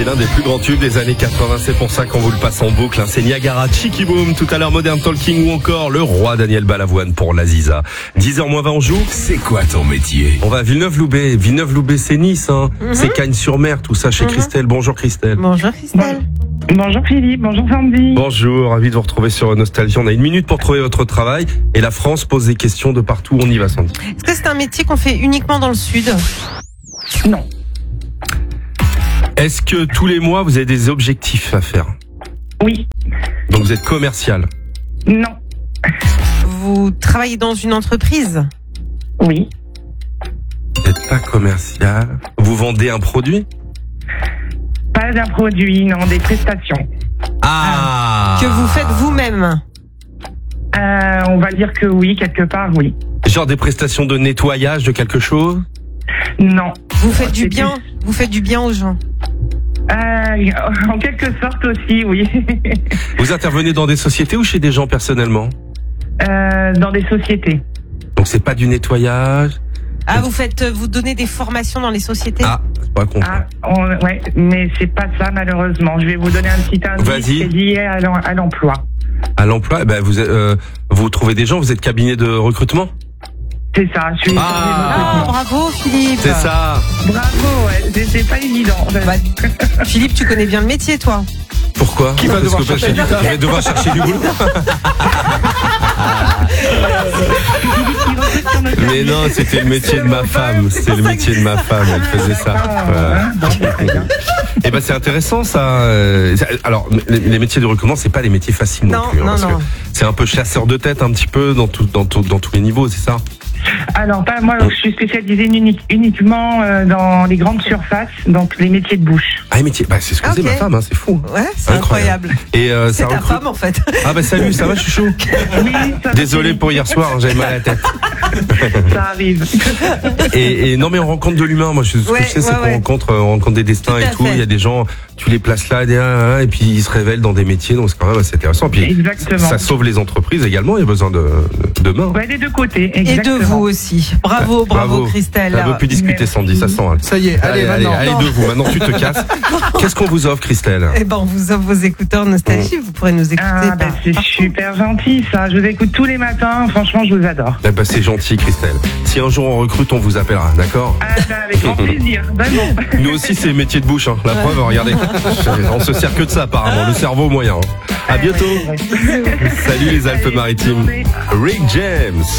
l'un des plus grands tubes des années 80, c'est pour ça qu'on vous le passe en boucle. C'est Niagara, Chicky Boom, tout à l'heure Modern Talking ou encore le roi Daniel Balavoine pour l'Aziza. 10h20 on joue. C'est quoi ton métier? On va à Villeneuve-Loubet. Villeneuve-Loubet, c'est Nice, hein. C'est Cagnes-sur-Mer, tout ça chez Christelle. Bonjour Christelle. Bonjour Christelle. Bonjour Philippe, bonjour Sandy. Bonjour, ravi de vous retrouver sur Nostalgie. On a 1 minute pour trouver votre travail et la France pose des questions de partout. On y va, Sandy. Est-ce que c'est un métier qu'on fait uniquement dans le sud? Non. Est-ce que tous les mois vous avez des objectifs à faire? Oui. Donc vous êtes commercial? Non. Vous travaillez dans une entreprise? Oui. Vous n'êtes pas commercial. Vous vendez un produit? Pas d'un produit, non, des prestations. Ah. Que vous faites vous-même? On va dire que oui, quelque part, oui. Genre des prestations de nettoyage de quelque chose? Non. Vous faites du bien? Vous faites du bien aux gens? En quelque sorte aussi, oui. Vous intervenez dans des sociétés ou chez des gens personnellement? Dans des sociétés. Donc c'est pas du nettoyage? Ah, vous donnez des formations dans les sociétés? Ah, c'est pas con. Ouais, mais c'est pas ça malheureusement. Je vais vous donner un petit indice. Vas-y. C'est lié à l'emploi. À l'emploi, vous trouvez des gens, vous êtes cabinet de recrutement? C'est ça, je suis Ah, bravo Philippe. C'est ça. Bravo, ouais, c'est pas évident. Philippe, tu connais bien le métier, toi? Pourquoi? Qui va devoir chercher du taf? Je vais devoir chercher du boulot. Mais non, c'était le métier de ma femme. C'était le métier de ma femme. Elle faisait ça. Et ben c'est intéressant ça. Alors les métiers de recrutement, c'est pas les métiers faciles non plus. Non. Que c'est un peu chasseur de tête un petit peu dans tous les niveaux, c'est ça? Alors, moi, je suis spécialisée uniquement dans les grandes surfaces, donc les métiers de bouche. Ah, les métiers, c'est ce que faisait ma femme, hein, c'est fou. Ouais, c'est incroyable. Et c'est ça ta recrute... femme en fait. Ah salut, ça va chouchou? Oui, ça Désolé pour hier soir, j'avais mal à la tête. Ça arrive. Et non mais on rencontre de l'humain, moi ce que je sais c'est qu'on rencontre des destins et tout, il y a des gens, tu les places là et puis ils se révèlent dans des métiers, donc c'est quand même assez intéressant. Puis exactement. Ça sauve les entreprises également, il y a besoin de mains. Ouais, des deux côtés, exactement. Et de vous aussi. Bravo Christelle. Elle veut plus discuter Sandy, ça sent. Ça y est, allez de vous, maintenant tu te casses. Qu'est-ce qu'on vous offre Christelle? Eh ben on vous offre vos écouteurs Nostalgie, vous pourrez nous écouter. C'est super gentil ça, je vous écoute tous les matins, franchement je vous adore. C'est gentil Christelle. Si un jour on recrute, on vous appellera, d'accord? Avec grand plaisir, vraiment. Nous aussi c'est métier de bouche, hein. La preuve, regardez. On se sert que de ça apparemment, le cerveau moyen. À bientôt. Salut les Alpes-Maritimes. Rick James.